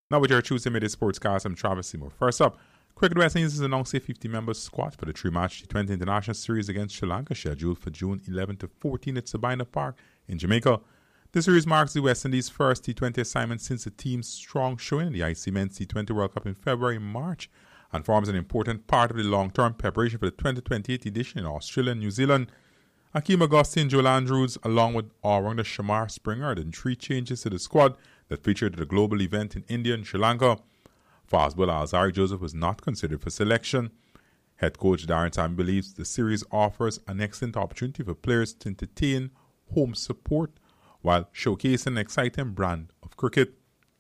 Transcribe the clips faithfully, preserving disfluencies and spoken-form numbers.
Now with your Tuesday Midday Sportscast, I'm Travis Seymour. First up, Cricket West Indies has announced a fifty-member squad for the three-match T twenty International Series against Sri Lanka, scheduled for June eleventh to fourteenth at Sabina Park in Jamaica. The series marks the West Indies' first T twenty assignment since the team's strong showing in the I C C Men's T twenty World Cup in February and March, and forms an important part of the long-term preparation for the twenty twenty-eight edition in Australia and New Zealand. Akeem Agosti and Joel Andrews, along with all-rounder Shamar Springer, are the three changes to the squad that featured at the global event in India and Sri Lanka. Fast bowler Alzari Joseph was not considered for selection. Head coach Darren Tammy believes the series offers an excellent opportunity for players to entertain home support while showcasing an exciting brand of cricket.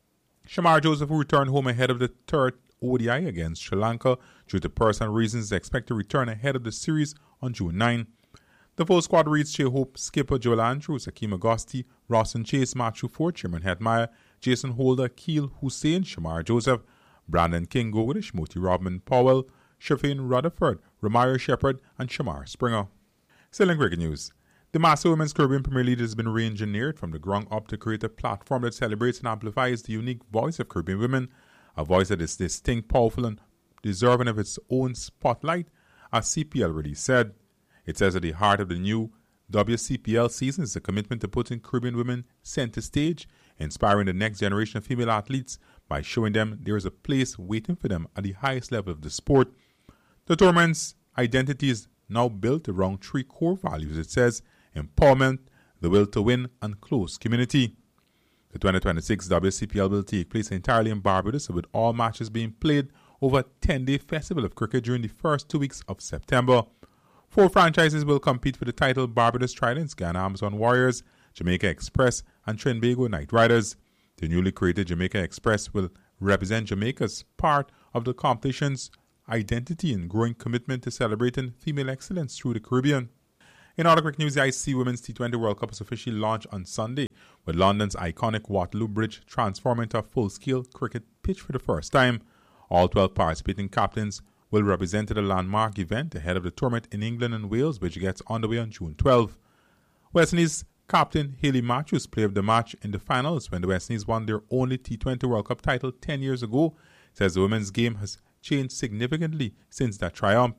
Shamar Joseph, who returned home ahead of the third O D I against Sri Lanka due to personal reasons, is expected to return ahead of the series on June ninth. The full squad reads Shea Hope, skipper Joel Andrews, Akeem Agosti, Rawson Chase, Matthew Ford, Chairman Hetmeyer, Jason Holder, Keel Hussain, Shamar Joseph, Brandon King, Gogish, Moti Rodman Powell, Shafin Rutherford, Romario Shepherd, and Shamar Springer. Still in cricket news, the Master Women's Caribbean Premier League has been re-engineered from the ground up to create a platform that celebrates and amplifies the unique voice of Caribbean women, a voice that is distinct, powerful, and deserving of its own spotlight, as C P L already said. It says at the heart of the new W C P L season is a commitment to putting Caribbean women center stage, inspiring the next generation of female athletes by showing them there is a place waiting for them at the highest level of the sport. The tournament's identity is now built around three core values. It says empowerment, the will to win, and close community. The twenty twenty-six W C P L will take place entirely in Barbados, with all matches being played over a ten-day festival of cricket during the first two weeks of September. Four franchises will compete for the title: Barbados Tridents, Guyana Amazon Warriors, Jamaica Express, and Trinbago Knight Riders. The newly created Jamaica Express will represent Jamaica's part of the competition's identity and growing commitment to celebrating female excellence through the Caribbean. In other quick news, the I C C Women's T twenty World Cup was officially launched on Sunday, with London's iconic Waterloo Bridge transforming into a full-scale cricket pitch for the first time. All twelve participating captains will represent the landmark event ahead of the tournament in England and Wales, which gets underway on June twelfth. West Indies captain Hayley Matthews played the match in the finals when the West Indies won their only T twenty World Cup title ten years ago. Says the women's game has changed significantly since that triumph.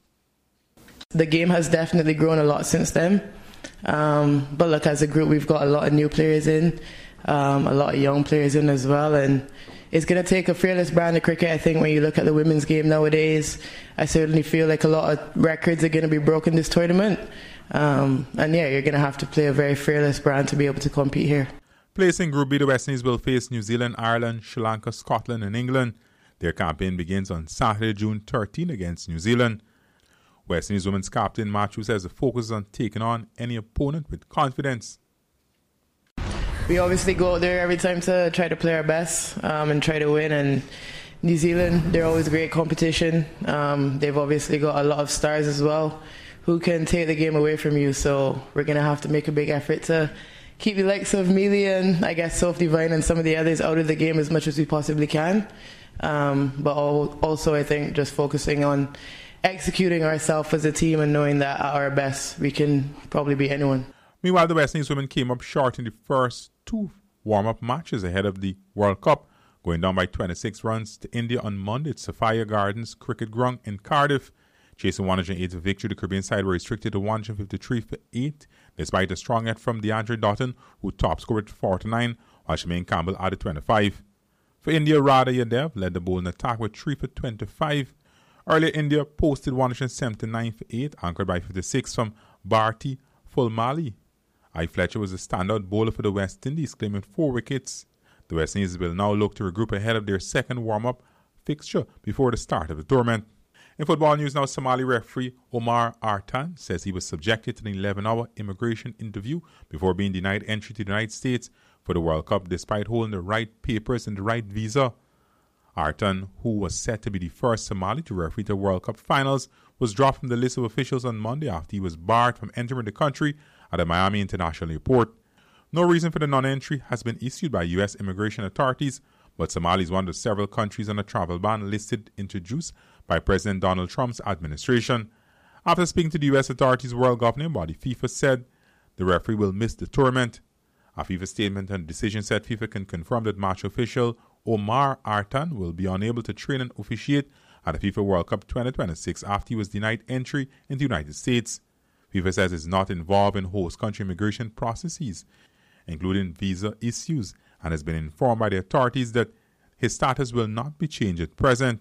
The game has definitely grown a lot since then. Um, but look, as a group, we've got a lot of new players in, um, a lot of young players in as well, and it's going to take a fearless brand of cricket. I think when you look at the women's game nowadays, I certainly feel like a lot of records are going to be broken this tournament. Um, and yeah, you're going to have to play a very fearless brand to be able to compete here. Placing Group B, the West Indies will face New Zealand, Ireland, Sri Lanka, Scotland, and England. Their campaign begins on Saturday, June thirteenth against New Zealand. West Indies women's captain Matthews says the focus is on taking on any opponent with confidence. We obviously go out there every time to try to play our best um, and try to win. And New Zealand, they're always great competition. Um, they've obviously got a lot of stars as well who can take the game away from you. So we're going to have to make a big effort to keep the likes of Mealy and I guess Soph Divine and some of the others out of the game as much as we possibly can. Um, but also I think just focusing on executing ourselves as a team and knowing that at our best we can probably beat anyone. Meanwhile, the West Indies women came up short in the first two warm-up matches ahead of the World Cup, going down by twenty-six runs to India on Monday at Sophia Gardens Cricket Ground in Cardiff. Chasing one hundred eight victory, the Caribbean side were restricted to one hundred fifty-three for eight, despite a strong hit from DeAndre Dotton, who top scored forty-nine, while Shemaine Campbell added twenty-five. For India, Radha Yadev led the bowling attack with three for twenty-five. Earlier, India posted one hundred seventy-nine for eight, anchored by fifty-six from Bharti Fulmali. I. Fletcher was a standout bowler for the West Indies, claiming four wickets. The West Indies will now look to regroup ahead of their second warm-up fixture before the start of the tournament. In football news now, Somali referee Omar Artan says he was subjected to an eleven-hour immigration interview before being denied entry to the United States for the World Cup despite holding the right papers and the right visa. Artan, who was set to be the first Somali to referee the World Cup finals, was dropped from the list of officials on Monday after he was barred from entering the country at the Miami International Airport. No reason for the non-entry has been issued by U S immigration authorities, but Somalia is one of the several countries on a travel ban listed introduced by President Donald Trump's administration. After speaking to the U S authorities, world governing body FIFA said the referee will miss the tournament. A FIFA statement and decision said FIFA can confirm that match official Omar Artan will be unable to train and officiate at the FIFA World Cup twenty twenty-six after he was denied entry in the United States. FIFA says it's not involved in host country immigration processes, including visa issues, and has been informed by the authorities that his status will not be changed at present.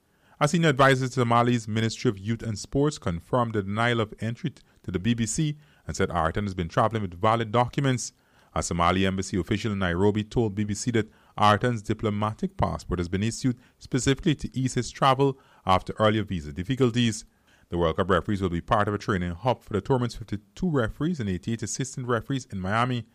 A senior advisor to Mali's Ministry of Youth and Sports confirmed the denial of entry to the B B C and said Artan has been traveling with valid documents. A Somali embassy official in Nairobi told B B C that Artan's diplomatic passport has been issued specifically to ease his travel after earlier visa difficulties. The World Cup referees will be part of a training hub for the tournament's fifty-two referees and eighty-eight assistant referees in Miami.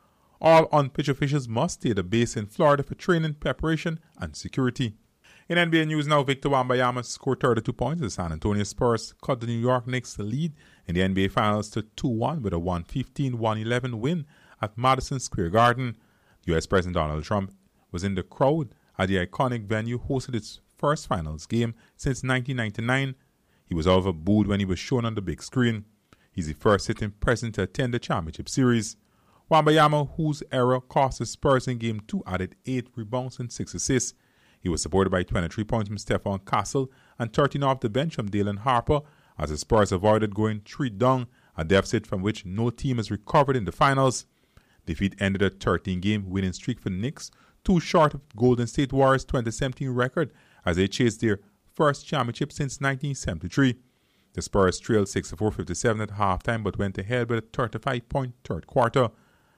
All on-pitch officials must stay at a base in Florida for training, preparation, and security. In N B A news now, Victor Wembanyama scored thirty-two points as San Antonio Spurs cut the New York Knicks lead in the N B A Finals to two one with a one fifteen one eleven win at Madison Square Garden. U S President Donald Trump was in the crowd at the iconic venue, hosted its first finals game since nineteen ninety-nine. He was however booed when he was shown on the big screen. He's the first sitting president to attend the championship series. Wembanyama, whose error cost the Spurs in Game two, added eight rebounds and six assists. He was supported by twenty-three points from Stephon Castle and thirteen off the bench from Dalen Harper as the Spurs avoided going three down, a deficit from which no team has recovered in the finals. Defeat ended a thirteen-game winning streak for the Knicks, two short of Golden State Warriors' twenty seventeen record as they chased their first championship since nineteen seventy-three. The Spurs trailed sixty-four fifty-seven at halftime but went ahead with a thirty-five point third quarter.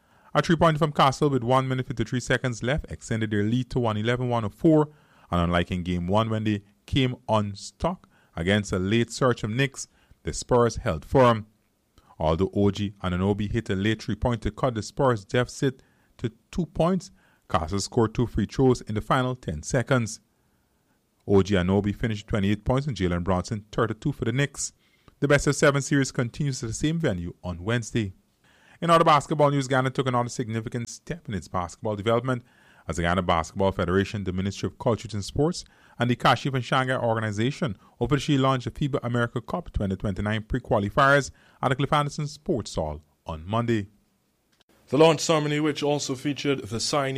A three-pointer from Castle with one minute fifty-three seconds left extended their lead to one eleven one oh four, and unlike in Game one when they came unstuck against a late surge from Knicks, the Spurs held firm. Although O G Anunoby hit a late three-pointer to cut the Spurs' deficit to two points, Castle scored two free throws in the final ten seconds. O G Anunoby finished twenty-eight points and Jalen Brunson thirty-two for the Knicks. The best of seven series continues at the same venue on Wednesday. In other basketball news, Ghana took another significant step in its basketball development as the Ghana Basketball Federation, the Ministry of Culture and Sports, and the Kashif and Shanghai organization officially launched the FIBA America Cup twenty twenty-nine pre-qualifiers at the Cliff Anderson Sports Hall on Monday. The launch ceremony, which also featured the signing